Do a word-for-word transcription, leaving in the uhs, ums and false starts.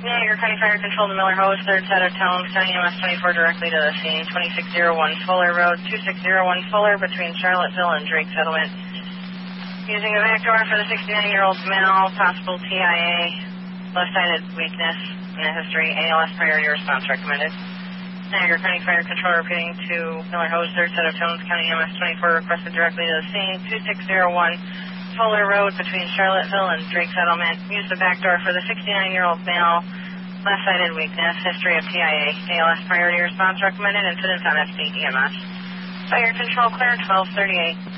Niagara County Fire Control to Miller Hose, third set of tones, County M S twenty-four directly to the scene, twenty-six oh one Fuller Road, two six oh one Fuller between Charlottesville and Drake Settlement. Using a back door for the sixty-nine-year-old male, possible T I A, left-sided weakness in the history, A L S priority response recommended. Niagara County Fire Control repeating to Miller Hose, third set of tones, County M S twenty-four requested directly to the scene, two six oh one Fuller Road between Charlottesville and Drake Settlement. Use the back door for the sixty-nine-year-old male, left-sided weakness, history of T I A, A L S priority response recommended, incident on F C E M S. Fire Control clear, twelve thirty-eight.